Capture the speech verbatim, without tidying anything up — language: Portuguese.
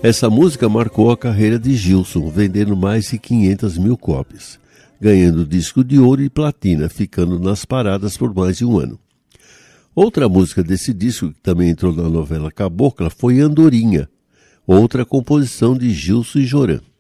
Essa música marcou a carreira de Gilson, vendendo mais de quinhentas mil cópias, ganhando disco de ouro e platina, ficando nas paradas por mais de um ano. Outra música desse disco, que também entrou na novela Cabocla, foi Andorinha, outra composição de Gilson e Joran.